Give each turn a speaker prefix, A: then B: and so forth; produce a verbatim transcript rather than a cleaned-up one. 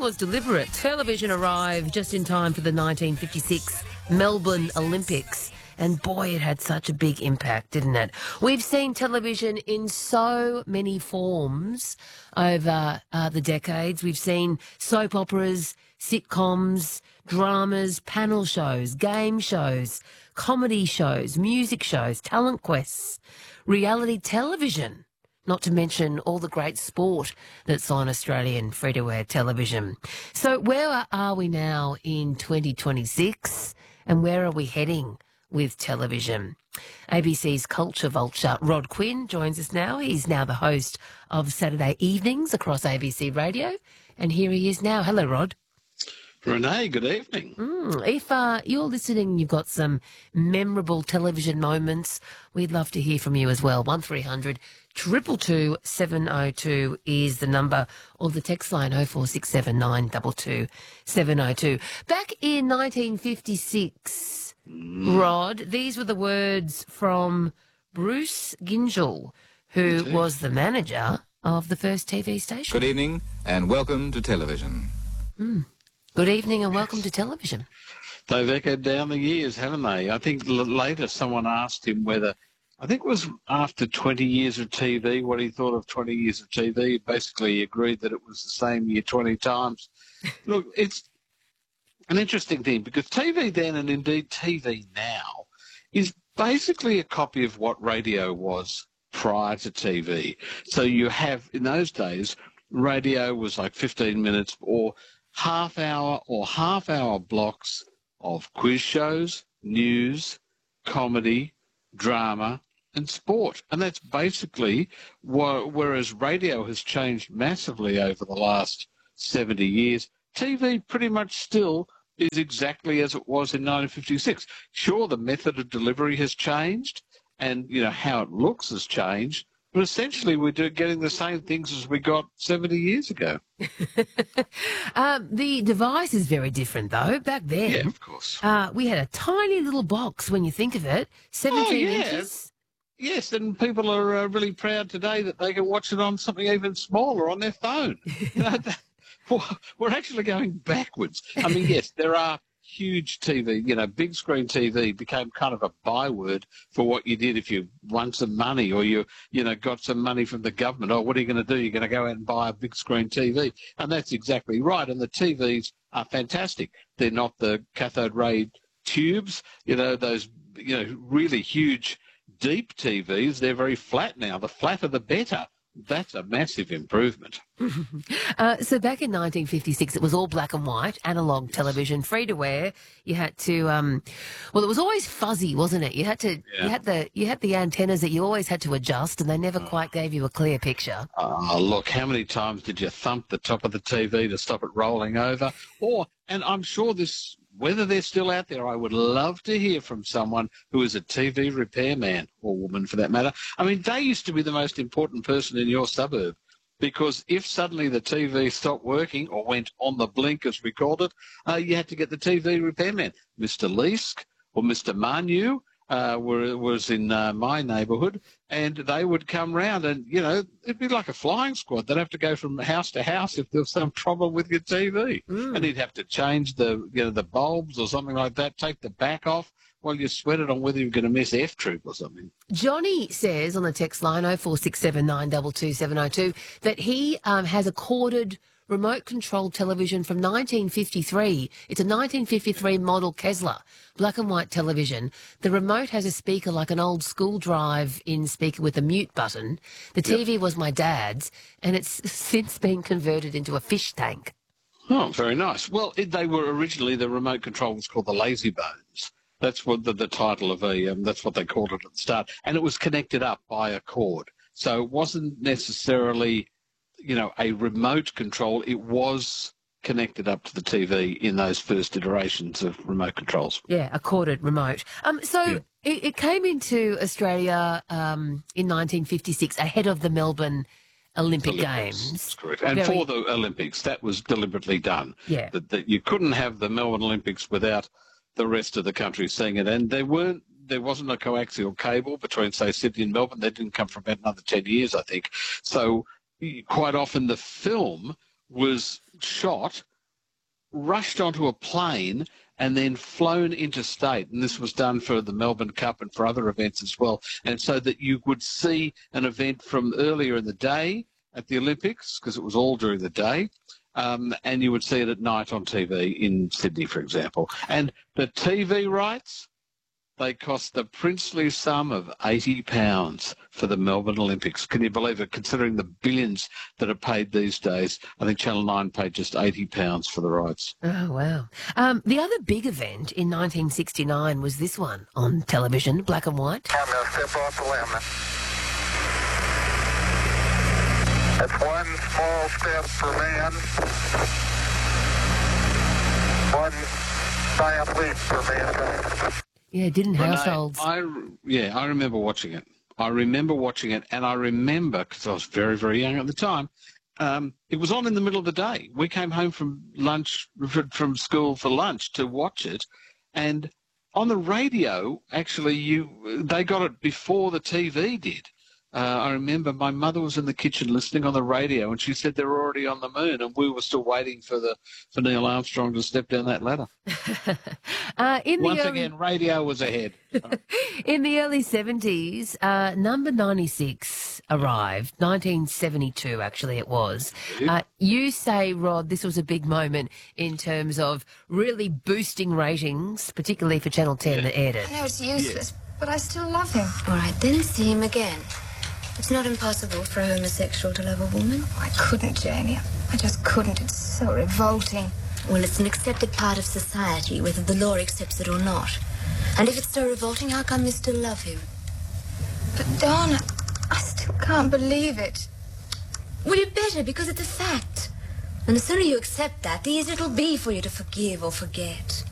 A: was deliberate. Television arrived just in time for the nineteen fifty-six Melbourne Olympics. And boy, it had such a big impact, didn't it? We've seen television in so many forms over uh, the decades. We've seen soap operas, sitcoms, dramas, panel shows, game shows, comedy shows, music shows, talent quests, reality television, not to mention all the great sport that's on Australian free-to-air television. So where are we now in twenty twenty-six, and where are we heading with television? A B C's culture vulture Rod Quinn joins us now. He's now the host of Saturday Evenings across A B C Radio, and here he is now. Hello, Rod.
B: Renee, good evening.
A: Mm, if uh, you're listening, you've got some memorable television moments, we'd love to hear from you as well. one three hundred two two two seven oh two is the number, or the text line oh four six seven nine two two seven oh two. Back in nineteen fifty-six, mm. Rod, these were the words from Bruce Gyngell, who was the manager of the first T V station.
C: Good evening and welcome to television.
A: Mm. Good evening and welcome to television.
B: They've echoed down the years, haven't they? I think l- later someone asked him whether, I think it was after twenty years of T V, what he thought of twenty years of T V. Basically, he agreed that it was the same year twenty times. Look, it's an interesting thing because T V then, and indeed T V now, is basically a copy of what radio was prior to T V. So you have, in those days, radio was like fifteen minutes or half hour or half hour blocks of quiz shows, news, comedy, drama and sport. And that's basically, wh- whereas radio has changed massively over the last seventy years, T V pretty much still is exactly as it was in nineteen fifty-six. Sure, the method of delivery has changed and, you know, how it looks has changed, but essentially we're do- getting the same things as we got seventy years ago.
A: um, the device is very different, though. Back then,
B: yeah, of course,
A: uh, we had a tiny little box when you think of it, seventeen
B: oh, yeah.
A: inches.
B: Yes, and people are uh, really proud today that they can watch it on something even smaller on their phone. You know, that, we're actually going backwards. I mean, yes, there are huge T V, you know, big screen T V became kind of a byword for what you did if you won some money or you, you know, got some money from the government. Oh, what are you going to do? You're going to go out and buy a big screen T V. And that's exactly right. And the T Vs are fantastic. They're not the cathode ray tubes, you know, those, you know, really huge, deep T Vs. They're very flat now. The flatter, the better. That's a massive improvement.
A: uh, so back in nineteen fifty-six, it was all black and white, analogue television, free to wear. You had to, um, well, it was always fuzzy, wasn't it? You had to, yeah. you had the, you had the antennas that you always had to adjust, and they never oh. quite gave you a clear picture.
B: Oh, look, how many times did you thump the top of the T V to stop it rolling over? Or, and I'm sure this, whether they're still out there, I would love to hear from someone who is a T V repairman or woman for that matter. I mean, they used to be the most important person in your suburb because if suddenly the T V stopped working or went on the blink, as we called it, uh, you had to get the T V repairman. Mister Leask or Mister Manu uh, were, was in uh, my neighbourhood, and they would come round and, you know, it'd be like a flying squad. They'd have to go from house to house if there was some problem with your T V. Mm. And he'd have to change the, you know, the bulbs or something like that, take the back off while you sweated on whether you're going to miss F Troop or something.
A: Johnny says on the text line oh four six seven nine two two seven oh two that he um, has a corded remote-controlled television from nineteen fifty-three. It's a nineteen fifty-three model Kesler, black and white television. The remote has a speaker like an old school drive-in speaker with a mute button. The T V yep. was my dad's, and it's since been converted into a fish tank.
B: Oh, very nice. Well, it, they were originally, the remote control was called the Lazy Bones. That's what the, the title of a, um, that's what they called it at the start. And it was connected up by a cord. So it wasn't necessarily, you know, a remote control. It was connected up to the T V in those first iterations of remote controls.
A: Yeah, a corded remote. Um, so yeah. it, it came into Australia um, in nineteen fifty-six ahead of the Melbourne Olympic
B: Olympics.
A: Games.
B: Correct. And Very... for the Olympics, that was deliberately done.
A: Yeah.
B: That, that you couldn't have the Melbourne Olympics without the rest of the country seeing it. And there weren't, there wasn't a coaxial cable between, say, Sydney and Melbourne. That didn't come for about another ten years, I think. So quite often the film was shot rushed onto a plane and then flown interstate. And this was done for the Melbourne Cup and for other events as well. And so that you would see an event from earlier in the day at the Olympics, because it was all during the day, um, and you would see it at night on T V in Sydney, for example. And the T V rights, they cost the princely sum of eighty pounds for the Melbourne Olympics. Can you believe it, considering the billions that are paid these days? I think Channel nine paid just eighty pounds for the rights.
A: Oh, wow. Um, the other big event in nineteen sixty-nine was this one on television, black and white.
D: I'm going to step off the limb. That's one small step for man, one giant leap for mankind.
A: Yeah, didn't
B: Renee,
A: households...
B: I, yeah, I remember watching it. I remember watching it, and I remember, because I was very, very young at the time, um, it was on in the middle of the day. We came home from lunch, from school for lunch to watch it, and on the radio, actually, you they got it before the T V did. Uh, I remember my mother was in the kitchen listening on the radio, and she said they were already on the moon, and we were still waiting for the for Neil Armstrong to step down that ladder.
A: uh, in the
B: Once
A: early,
B: again, radio was ahead.
A: in the early seventies, uh, number ninety-six arrived, nineteen seventy-two actually it was. Uh, you say, Rod, this was a big moment in terms of really boosting ratings, particularly for Channel ten
B: Yeah.
A: that aired it.
E: I know it's useless, but I still love him.
F: All right, then see him again. It's not impossible for a homosexual to love a woman.
E: I couldn't, Janie. I just couldn't. It's so revolting.
F: Well, it's an accepted part of society, whether the law accepts it or not. And if it's so revolting, how come you still love him?
E: But, Donna, I still can't believe it.
F: Well, you better, because it's a fact. And the sooner you accept that, the easier it'll be for you to forgive or forget.